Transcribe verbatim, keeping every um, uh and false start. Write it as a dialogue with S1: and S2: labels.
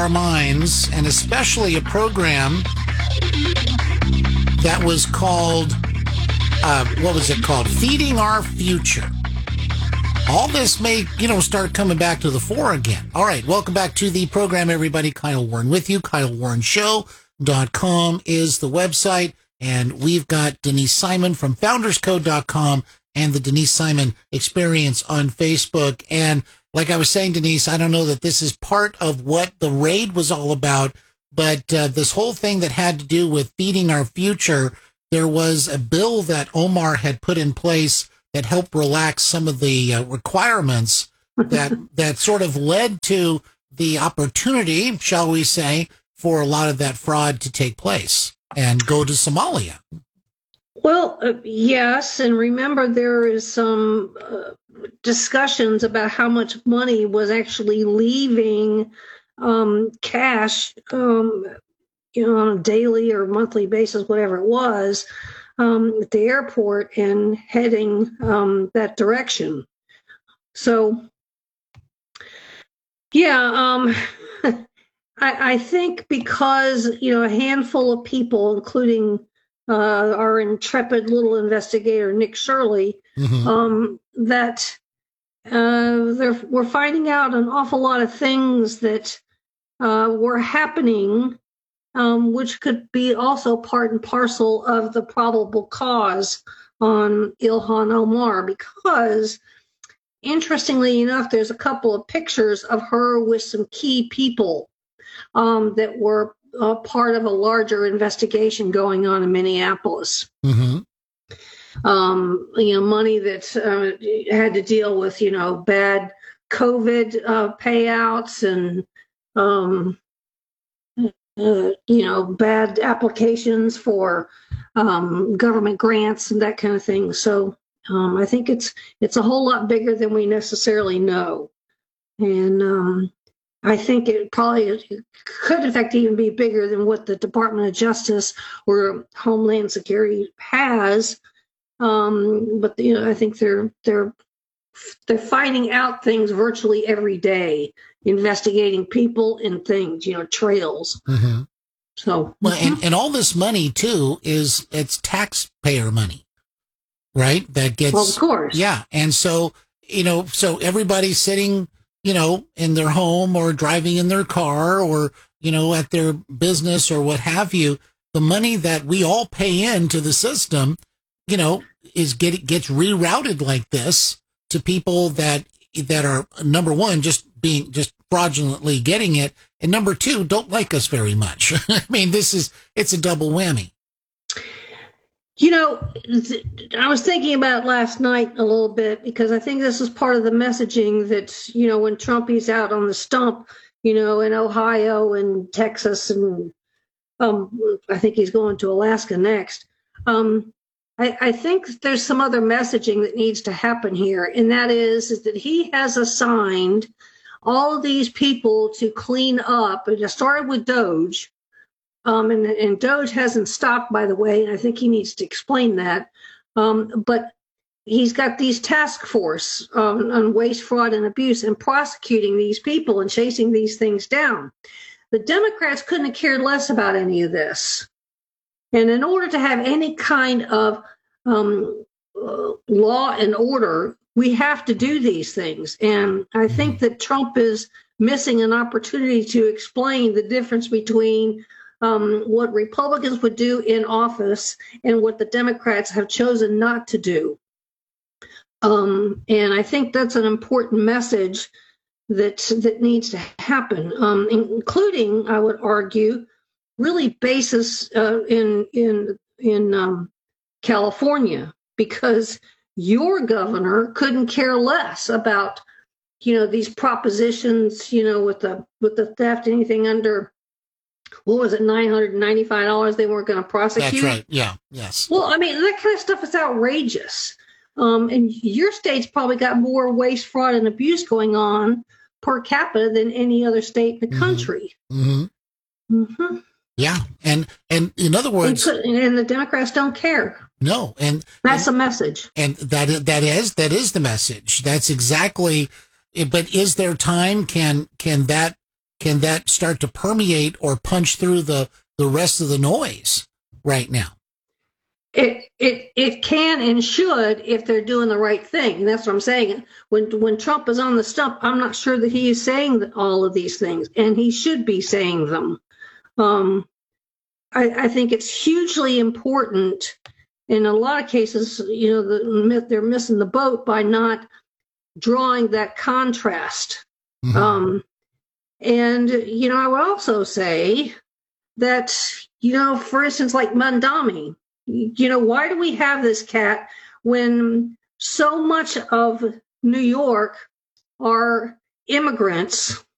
S1: our minds, and especially a program that was called, uh, what was it called? Feeding Our Future. All this may, you know, start coming back to the fore again. All right, welcome back to the program, everybody. Kyle Warren with you. Kyle Warren Show dot com is the website, and we've got Denise Simon from Founders Code dot com and the Denise Simon Experience on Facebook. And like I was saying, Denise, I don't know that this is part of what the raid was all about, but uh, this whole thing that had to do with feeding our future, there was a bill that Omar had put in place that helped relax some of the uh, requirements that that sort of led to the opportunity, shall we say, for a lot of that fraud to take place and go to Somalia.
S2: Well, uh, yes, and remember there is some uh, discussions about how much money was actually leaving um, cash, um, you know, on a daily or monthly basis, whatever it was, um, at the airport and heading um, that direction. So, yeah, um, I, I think because, you know, a handful of people, including uh, our intrepid little investigator, Nick Shirley, mm-hmm. um, that uh, they're, we're finding out an awful lot of things that uh, were happening, um, which could be also part and parcel of the probable cause on Ilhan Omar, because interestingly enough, there's a couple of pictures of her with some key people um, that were uh, part of a larger investigation going on in Minneapolis.
S1: Mm-hmm.
S2: Um, you know, money that uh, had to deal with, you know, bad COVID uh, payouts and, um, uh, you know, bad applications for um, government grants and that kind of thing. So um, I think it's it's a whole lot bigger than we necessarily know. And um, I think it probably could, in fact, even be bigger than what the Department of Justice or Homeland Security has. Um, but you know, I think they're they're they're finding out things virtually every day, investigating people and things, you know, trails.
S1: Mm-hmm.
S2: So,
S1: well, and, and all this money too is it's taxpayer money, right? That gets,
S2: well, of course,
S1: yeah. And so you know, so everybody's sitting, you know, in their home or driving in their car or you know at their business or what have you. The money that we all pay into the system, you know, is get gets rerouted like this to people that that are, number one, just being just fraudulently getting it, and number two, don't like us very much. I mean, this is it's a double whammy.
S2: You know, th- I was thinking about last night a little bit because I think this is part of the messaging that, you know, when Trumpy's out on the stump, you know, in Ohio and Texas and um, I think he's going to Alaska next. Um, I, I think there's some other messaging that needs to happen here, and that is, is that he has assigned all of these people to clean up. And it started with Doge, um, and, and Doge hasn't stopped, by the way, and I think he needs to explain that. Um, but he's got these task force um, on waste, fraud, and abuse and prosecuting these people and chasing these things down. The Democrats couldn't have cared less about any of this. And in order to have any kind of um, uh, law and order, we have to do these things. And I think that Trump is missing an opportunity to explain the difference between um, what Republicans would do in office and what the Democrats have chosen not to do. Um, and I think that's an important message that that needs to happen, um, including, I would argue, really basis uh, in in in um, California, because your governor couldn't care less about, you know, these propositions, you know, with the with the theft, anything under, what was it, nine hundred ninety-five dollars they weren't going to prosecute.
S1: That's right. Yeah. Yes.
S2: Well, I mean, that kind of stuff is outrageous. Um, and your state's probably got more waste, fraud, and abuse going on per capita than any other state in the country.
S1: Mm-hmm.
S2: Mm-hmm.
S1: Yeah, and and in other words,
S2: and, and the Democrats don't care.
S1: No, and
S2: that's
S1: and,
S2: the message.
S1: And that that is that is the message. That's exactly. But is there time? Can can that can that start to permeate or punch through the, the rest of the noise right now?
S2: It it it can and should if they're doing the right thing. And that's what I'm saying. When when Trump is on the stump, I'm not sure that he is saying all of these things, and he should be saying them. Um, I, I think it's hugely important. In a lot of cases, you know, the, they're missing the boat by not drawing that contrast. Mm-hmm. Um, and, you know, I would also say that, you know, for instance, like Mamdani, you know, why do we have this cat when so much of New York are immigrants